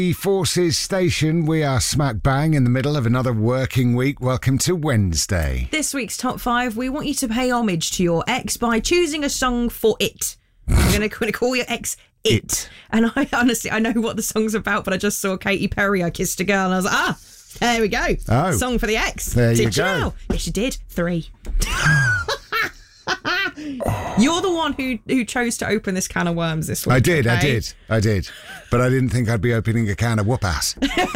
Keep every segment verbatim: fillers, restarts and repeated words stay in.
The Forces Station, we are smack bang in the middle of another working week. Welcome to Wednesday. This week's top five, we want you to pay homage to your ex by choosing a song for it. I'm going to call your ex it. it. And I honestly, I know what the song's about, but I just saw Katy Perry, I Kissed a Girl, and I was like, ah, there we go. Oh, song for the ex. There did you you go. Know? Yes, you did. Three. You're the one who, who chose to open this can of worms this week. I did, okay? I did, I did. But I didn't think I'd be opening a can of whoop-ass.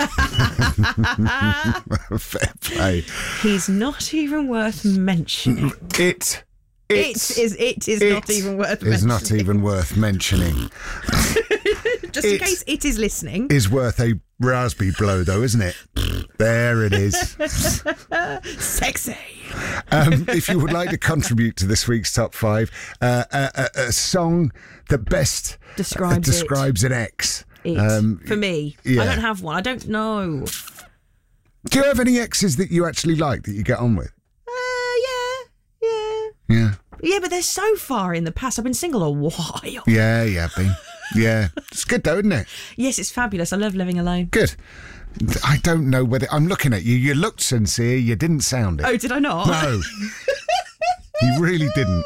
Fair play. He's not even worth mentioning. It. It is, it is it not even worth is mentioning. not even worth mentioning. Just it in case it is listening. Is worth a raspberry blow, though, isn't it? There it is. Sexy. Um, if you would like to contribute to this week's top five, uh, a, a, a song that best describes, uh, describes it. an ex. It. Um, For me, yeah. I don't have one. I don't know. Do you have any exes that you actually like that you get on with? Uh, yeah, yeah. Yeah. Yeah, but they're so far in the past. I've been single a while. Yeah, yeah, been. Yeah. It's good though, isn't it? Yes, it's fabulous. I love living alone. Good. I don't know whether... I'm looking at you. You looked sincere. You didn't sound it. Oh, did I not? No. You really didn't.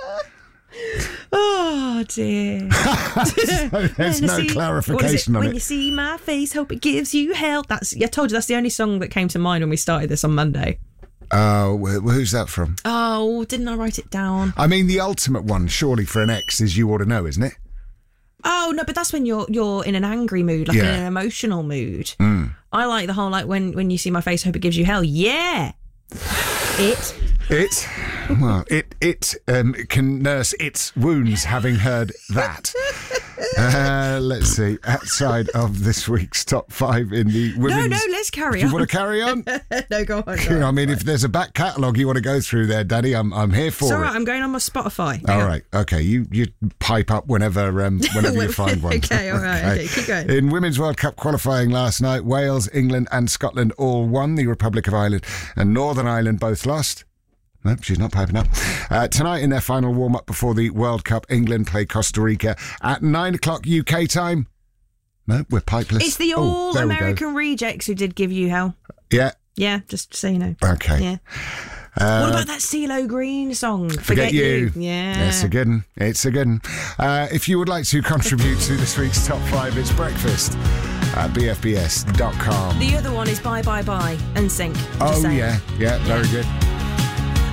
Oh, dear. So there's no see, clarification on when it. When you see my face, hope it gives you help. That's. I told you that's the only song that came to mind when we started this on Monday. Oh, wh- who's that from? Oh, didn't I write it down? I mean, the ultimate one, surely, for an ex is You Ought to Know, isn't it? Oh, no, but that's when you're you're in an angry mood, like Yeah. in an emotional mood. Mm. I like the whole, like, when, when you see my face, hope it gives you hell. Yeah. It. It, well, it it um, can nurse its wounds, having heard that. Uh, let's see, outside of this week's top five in the women's... No, no, let's carry Do on. you want to carry on? No, go on. You know, I mean, if there's a back catalogue you want to go through there, Daddy, I'm I'm here for It's all it. right, I'm going on my Spotify. All right, okay, you you pipe up whenever um, whenever you find one. Okay, all right, okay, keep going. In Women's World Cup qualifying last night, Wales, England and Scotland all won. The Republic of Ireland and Northern Ireland both lost. Nope, she's not piping up. Uh, tonight in their final warm-up before the World Cup, England play Costa Rica at nine o'clock U K time. No, we're pipeless. It's the Oh, All there we go. American Rejects who did give you hell. Yeah. Yeah, just so you know. Okay. Yeah. Uh, What about that CeeLo Green song? Forget, Forget you. Yeah. It's a good one. It's a good one. Uh, if you would like to contribute to this week's top five, it's breakfast at b f b s dot com. The other one is Bye Bye Bye and Sync. Oh, yeah. Yeah, very good.